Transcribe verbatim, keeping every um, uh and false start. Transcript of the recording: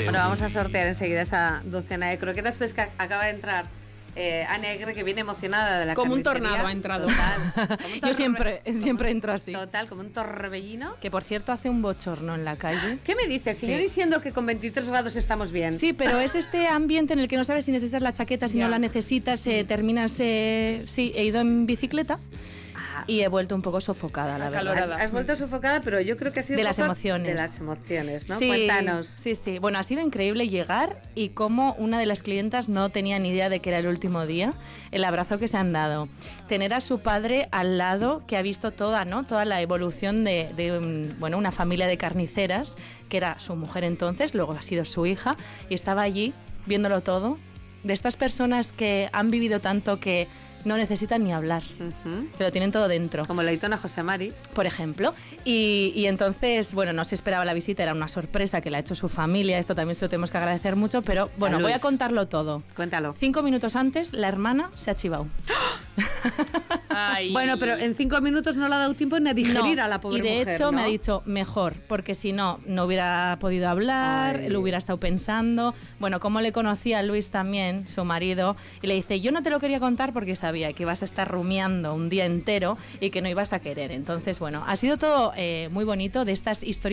Bueno, vamos a sortear enseguida esa docena de croquetas, pues que acaba de entrar eh, Ana Egre, que viene emocionada de la Como un carnicería. tornado ha entrado. Total. Como un Yo torre- siempre, como siempre un- entro así. Total, como un torbellino. Que por cierto hace un bochorno en la calle. ¿Qué me dices? Si Sí. yo diciendo que con veintitrés grados estamos bien. Sí, pero es este ambiente en el que no sabes si necesitas la chaqueta, si Ya. no la necesitas, eh, terminas... eh, sí, he ido en bicicleta y he vuelto un poco sofocada, la verdad. Acalorada. Has, has vuelto sofocada, pero yo creo que ha sido De un las poco emociones. De las emociones, ¿no? Sí, Cuéntanos. sí, sí. Bueno, ha sido increíble llegar y cómo una de las clientas no tenía ni idea de que era el último día, el abrazo que se han dado. Tener a su padre al lado, que ha visto toda, ¿no? Toda la evolución de, de un- bueno, una familia de carniceras, que era su mujer entonces, luego ha sido su hija, y estaba allí viéndolo todo. De estas personas que han vivido tanto que no necesitan ni hablar, Ujú. que lo tienen todo dentro. Como la Aitona José Mari. Por ejemplo, y, y entonces, bueno, no se esperaba la visita, era una sorpresa que le ha hecho su familia, esto también se lo tenemos que agradecer mucho, pero bueno, A voy a Luis. contarlo todo. Cuéntalo. Cinco minutos antes, la hermana se ha chivado. Ay. Bueno, pero en cinco minutos no le ha dado tiempo ni a digerir No, a la pobre y de mujer, hecho ¿no? me ha dicho mejor, porque si no, no hubiera podido hablar, Ay. lo hubiera estado pensando. Bueno, como le conocía a Luis también, su marido, y le dice, yo no te lo quería contar porque sabía que ibas a estar rumiando un día entero y que no ibas a querer. Entonces, bueno, ha sido todo eh, muy bonito de estas historias.